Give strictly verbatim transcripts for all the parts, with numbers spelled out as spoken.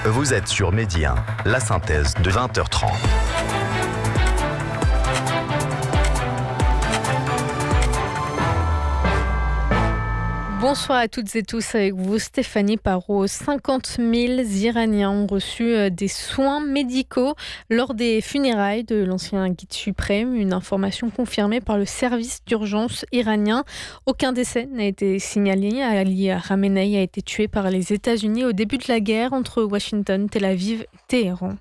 Vous êtes sur Midi un, la synthèse de vingt heures trente. Bonsoir à toutes et tous, avec vous Stéphanie Parot. cinquante mille Iraniens ont reçu des soins médicaux lors des funérailles de l'ancien guide suprême, une information confirmée par le service d'urgence iranien. Aucun décès n'a été signalé. Ali Khamenei a été tué par les États-Unis au début de la guerre entre Washington, Tel Aviv et Téhéran.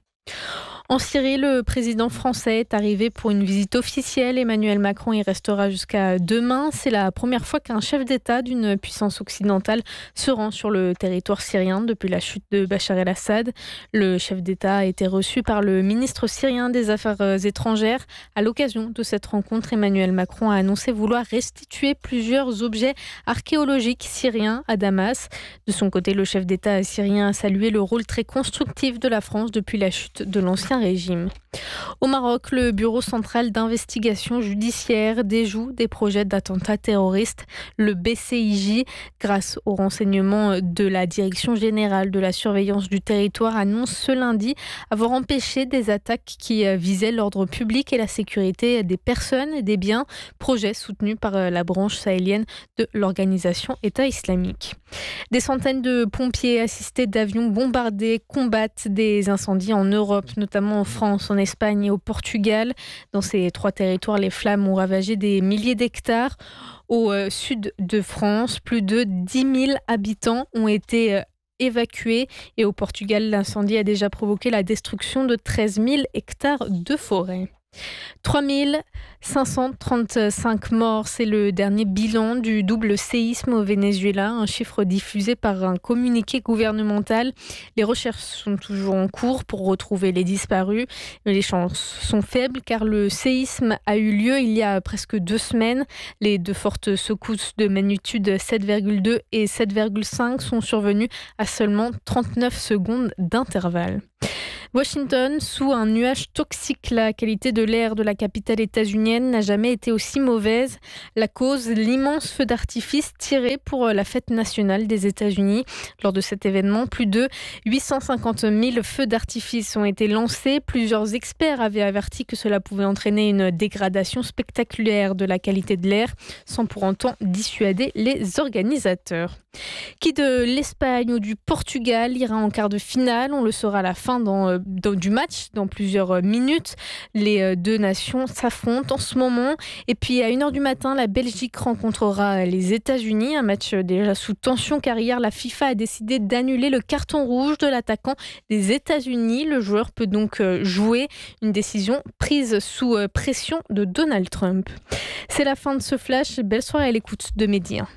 En Syrie, le président français est arrivé pour une visite officielle. Emmanuel Macron y restera jusqu'à demain. C'est la première fois qu'un chef d'État d'une puissance occidentale se rend sur le territoire syrien depuis la chute de Bachar el-Assad. Le chef d'État a été reçu par le ministre syrien des Affaires étrangères. À l'occasion de cette rencontre, Emmanuel Macron a annoncé vouloir restituer plusieurs objets archéologiques syriens à Damas. De son côté, le chef d'État syrien a salué le rôle très constructif de la France depuis la chute de l'ancien régime. Au Maroc, le Bureau central d'investigation judiciaire déjoue des projets d'attentats terroristes. Le B C I J, grâce aux renseignements de la Direction générale de la surveillance du territoire, annonce ce lundi avoir empêché des attaques qui visaient l'ordre public et la sécurité des personnes et des biens, projet soutenu par la branche sahélienne de l'organisation État islamique. Des centaines de pompiers assistés d'avions bombardés combattent des incendies en Europe, notamment en France, en Espagne et au Portugal. Dans ces trois territoires, les flammes ont ravagé des milliers d'hectares. Au euh, sud de France, plus de dix mille habitants ont été euh, évacués. Et au Portugal, l'incendie a déjà provoqué la destruction de treize mille hectares de forêt. trois mille cinq cent trente-cinq morts, c'est le dernier bilan du double séisme au Venezuela, un chiffre diffusé par un communiqué gouvernemental. Les recherches sont toujours en cours pour retrouver les disparus, mais les chances sont faibles car le séisme a eu lieu il y a presque deux semaines. Les deux fortes secousses de magnitude sept virgule deux et sept virgule cinq sont survenues à seulement trente-neuf secondes d'intervalle. Washington, sous un nuage toxique, la qualité de l'air de la capitale états-unienne n'a jamais été aussi mauvaise. La cause, l'immense feu d'artifice tiré pour la fête nationale des États-Unis. Lors de cet événement, plus de huit cent cinquante mille feux d'artifice ont été lancés. Plusieurs experts avaient averti que cela pouvait entraîner une dégradation spectaculaire de la qualité de l'air, sans pour autant dissuader les organisateurs. Qui de l'Espagne ou du Portugal ira en quart de finale? On le saura à la fin dans, dans, du match, dans plusieurs minutes. Les deux nations s'affrontent en ce moment. Et puis à une heure du matin, la Belgique rencontrera les États-Unis. Un match déjà sous tension car hier, la FIFA a décidé d'annuler le carton rouge de l'attaquant des États-Unis. Le joueur peut donc jouer, une décision prise sous pression de Donald Trump. C'est la fin de ce flash. Belle soirée à l'écoute de Midi un.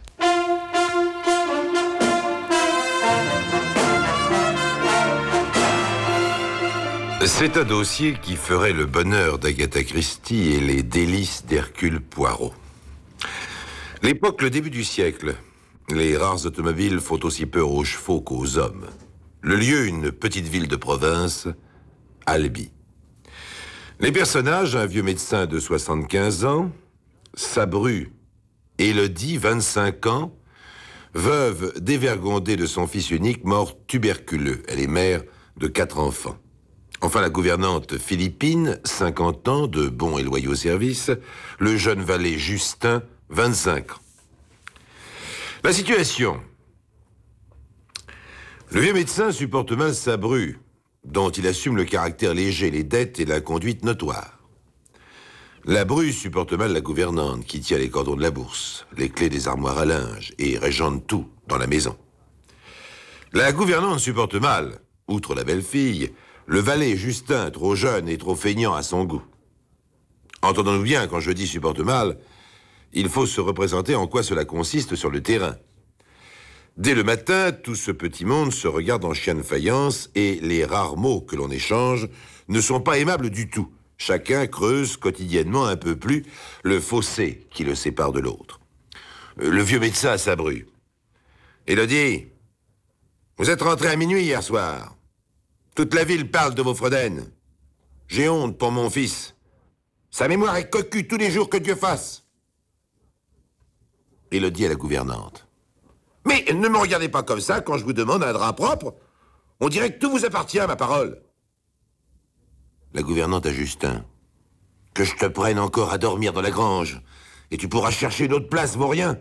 C'est un dossier qui ferait le bonheur d'Agatha Christie et les délices d'Hercule Poirot. L'époque, le début du siècle. Les rares automobiles font aussi peur aux chevaux qu'aux hommes. Le lieu, une petite ville de province, Albi. Les personnages, un vieux médecin de soixante-quinze ans, sa bru, Élodie, vingt-cinq ans, veuve dévergondée de son fils unique, mort tuberculeux. Elle est mère de quatre enfants. Enfin, la gouvernante Philippine, cinquante ans, de bons et loyaux services, le jeune valet Justin, vingt-cinq ans. La situation. Le vieux médecin supporte mal sa bru, dont il assume le caractère léger, les dettes et la conduite notoire. La bru supporte mal la gouvernante, qui tient les cordons de la bourse, les clés des armoires à linge et régente tout dans la maison. La gouvernante supporte mal, outre la belle-fille, le valet Justin, trop jeune et trop feignant à son goût. Entendons-nous bien, quand je dis supporte mal, il faut se représenter en quoi cela consiste sur le terrain. Dès le matin, tout ce petit monde se regarde en chien de faïence et les rares mots que l'on échange ne sont pas aimables du tout. Chacun creuse quotidiennement un peu plus le fossé qui le sépare de l'autre. Le vieux médecin a sa bru. Élodie, vous êtes rentrée à minuit hier soir. Toute la ville parle de vos fredaines. J'ai honte pour mon fils. Sa mémoire est cocu tous les jours que Dieu fasse. Élodie à la gouvernante. Mais ne me regardez pas comme ça quand je vous demande un drap propre. On dirait que tout vous appartient, ma parole. La gouvernante à Justin. Que je te prenne encore à dormir dans la grange, et tu pourras chercher une autre place, vaurien.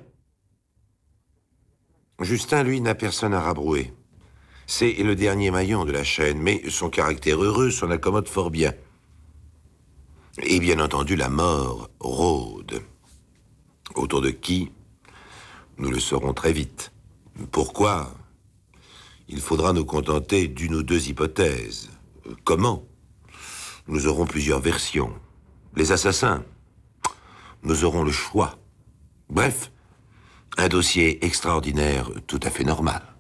Justin, lui, n'a personne à rabrouer. C'est le dernier maillon de la chaîne, mais son caractère heureux s'en accommode fort bien. Et bien entendu, la mort rôde. Autour de qui? Nous le saurons très vite. Pourquoi? Il faudra nous contenter d'une ou deux hypothèses. Comment? Nous aurons plusieurs versions. Les assassins? Nous aurons le choix. Bref, un dossier extraordinaire tout à fait normal.